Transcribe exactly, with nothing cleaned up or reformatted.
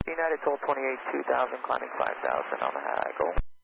United twelve twenty-eight, two thousand, climbing five thousand on the Haggle.